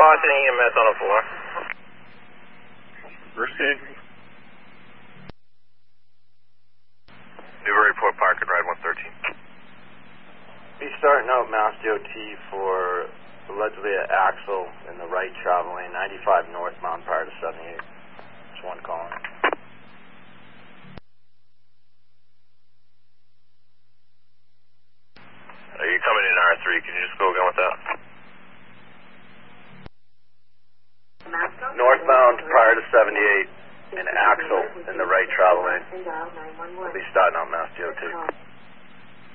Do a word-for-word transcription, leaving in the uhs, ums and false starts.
Boston E M S on the floor. Proceed. Newburyport Park and Ride one thirteen. Be starting out Mass D O T for allegedly an axle in the right travel lane, ninety-five northbound prior to seventy-eight. Just one calling. Are you coming in R three? Can you just go again with that? Northbound prior to seventy-eight, an axle in the right travel lane. We'll be starting out Mass D O T.